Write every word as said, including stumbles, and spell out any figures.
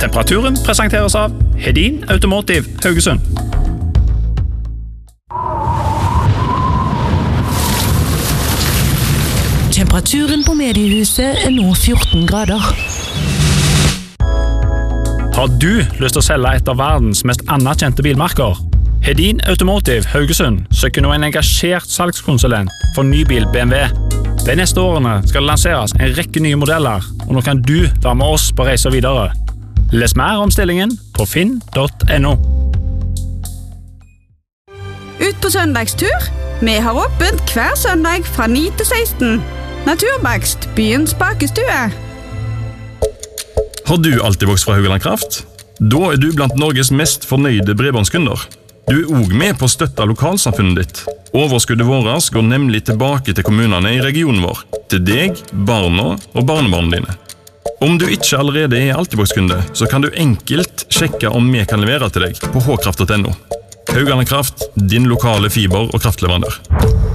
Temperaturen presenteres av Hedin Automotive Haugesund. Temperaturen på mediehuset er nå fjorten grader. Har du lyst til å selge et av verdens mest anerkjente bilmerker? Hedin Automotive Haugesund søker nå en engasjert salgskonsulent for nybil B M W. De neste årene skal det lanseres en rekke nye modeller, og nå kan du være med oss på reise videre. Les mer om stillingen på finn punktum no. Ut på søndagstur. Vi har åpent hver søndag fra ni til seksten. Naturbakst, byens bakestue. Har du alltid vokst fra Haugaland Kraft? Da er du blant Norges mest fornøyde bredbåndskunder. Du er også med på å støtte lokalsamfunnet ditt. Overskuddet vårt går nemlig tilbake til kommunene i regionen vår, til deg, barna og barnebarna dine. Om du ikke allerede er Altibox-kunde, så kan du enkelt sjekke om vi kan levere til deg på h kraft punktum no. Haugaland Kraft, din lokale fiber- og kraftleverandør.